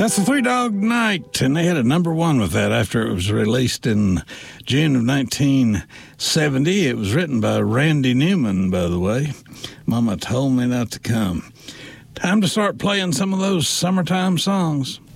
That's the Three Dog Night, and they had a number one with that after it was released in June of 1970. It was written by Randy Newman, by the way. Mama told me not to come. Time to start playing some of those summertime songs.